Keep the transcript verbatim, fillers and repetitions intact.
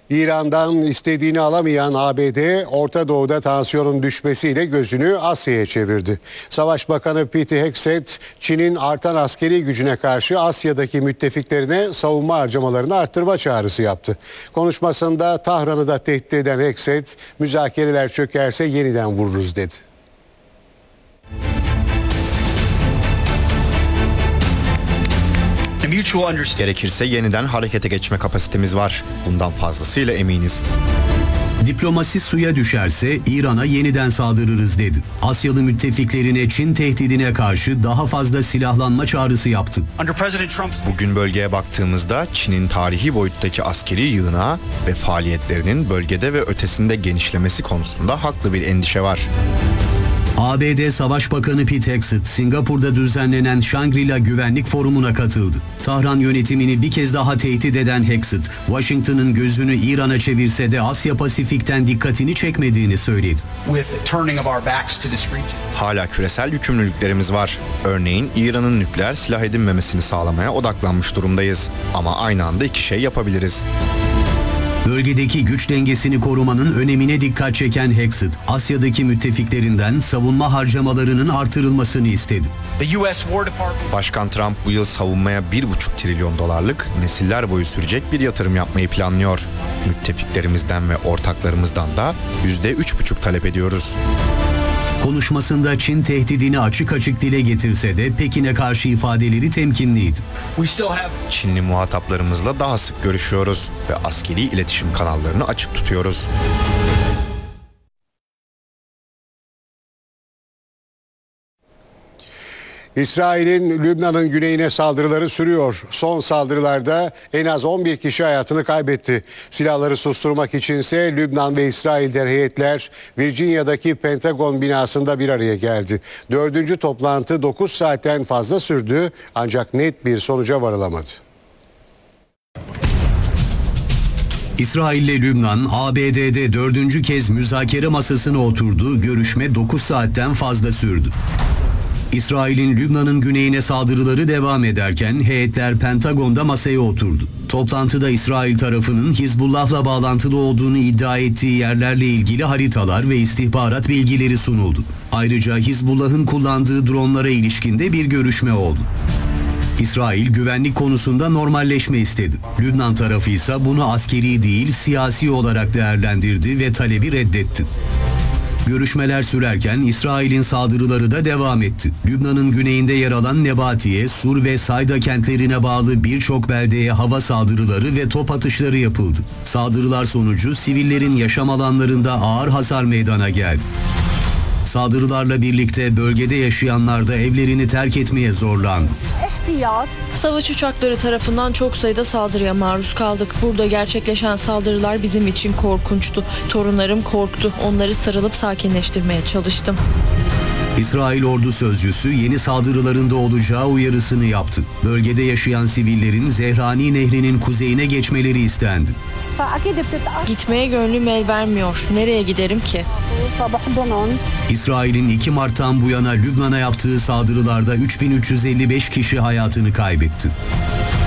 İran'dan istediğini alamayan A B D, Orta Doğu'da tansiyonun düşmesiyle gözünü Asya'ya çevirdi. Savaş Bakanı Pete Hegseth, Çin'in artan askeri gücüne karşı Asya'daki müttefiklerine savunma harcamalarını arttırma çağrısı yaptı. Konuşmasında Tahran'ı da tehdit eden Hegseth, müzakereler çökerse yeniden vururuz dedi. Gerekirse yeniden harekete geçme kapasitemiz var. Bundan fazlasıyla eminiz. Diplomasi suya düşerse İran'a yeniden saldırırız dedi. Asyalı müttefiklerine Çin tehdidine karşı daha fazla silahlanma çağrısı yaptı. Bugün bölgeye baktığımızda Çin'in tarihi boyuttaki askeri yığınağı ve faaliyetlerinin bölgede ve ötesinde genişlemesi konusunda haklı bir endişe var. A B D Savaş Bakanı Pete Hegseth, Singapur'da düzenlenen Shangri-La Güvenlik Forumu'na katıldı. Tahran yönetimini bir kez daha tehdit eden Hegseth, Washington'ın gözünü İran'a çevirse de Asya Pasifik'ten dikkatini çekmediğini söyledi. Hala küresel yükümlülüklerimiz var. Örneğin İran'ın nükleer silah edinmemesini sağlamaya odaklanmış durumdayız. Ama aynı anda iki şey yapabiliriz. Bölgedeki güç dengesini korumanın önemine dikkat çeken Hegseth, Asya'daki müttefiklerinden savunma harcamalarının artırılmasını istedi. Başkan Trump bu yıl savunmaya bir buçuk trilyon dolarlık nesiller boyu sürecek bir yatırım yapmayı planlıyor. Müttefiklerimizden ve ortaklarımızdan da yüzde üç buçuk talep ediyoruz. Konuşmasında Çin tehdidini açık açık dile getirse de Pekin'e karşı ifadeleri temkinliydi. Çinli muhataplarımızla daha sık görüşüyoruz ve askeri iletişim kanallarını açık tutuyoruz. İsrail'in Lübnan'ın güneyine saldırıları sürüyor. Son saldırılarda en az on bir kişi hayatını kaybetti. Silahları susturmak içinse Lübnan ve İsrail'den heyetler Virginia'daki Pentagon binasında bir araya geldi. Dördüncü toplantı dokuz saatten fazla sürdü ancak net bir sonuca varılamadı. İsrail ile Lübnan, A B D'de dördüncü kez müzakere masasına oturdu. Görüşme dokuz saatten fazla sürdü. İsrail'in Lübnan'ın güneyine saldırıları devam ederken heyetler Pentagon'da masaya oturdu. Toplantıda İsrail tarafının Hizbullah'la bağlantılı olduğunu iddia ettiği yerlerle ilgili haritalar ve istihbarat bilgileri sunuldu. Ayrıca Hizbullah'ın kullandığı dronlara ilişkin de bir görüşme oldu. İsrail güvenlik konusunda normalleşme istedi. Lübnan tarafı ise bunu askeri değil siyasi olarak değerlendirdi ve talebi reddetti. Görüşmeler sürerken İsrail'in saldırıları da devam etti. Lübnan'ın güneyinde yer alan Nebatiye, Sur ve Sayda kentlerine bağlı birçok beldeye hava saldırıları ve top atışları yapıldı. Saldırılar sonucu sivillerin yaşam alanlarında ağır hasar meydana geldi. Saldırılarla birlikte bölgede yaşayanlar da evlerini terk etmeye zorlandı. Savaş uçakları tarafından çok sayıda saldırıya maruz kaldık. Burada gerçekleşen saldırılar bizim için korkunçtu. Torunlarım korktu. Onları sarılıp sakinleştirmeye çalıştım. İsrail ordu sözcüsü yeni saldırılarında olacağı uyarısını yaptı. Bölgede yaşayan sivillerin Zehrani Nehri'nin kuzeyine geçmeleri istendi. Gitmeye gönlüm el vermiyor. Nereye giderim ki? İsrail'in iki Mart'tan bu yana Lübnan'a yaptığı saldırılarda üç bin üç yüz elli beş kişi hayatını kaybetti.